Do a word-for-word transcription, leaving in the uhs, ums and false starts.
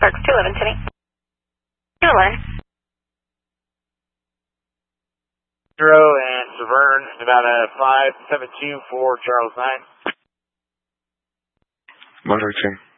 Parks two eleven, Timmy. two eleven. Zero and Severn, Nevada five seven two for Charles nine. one thirteen.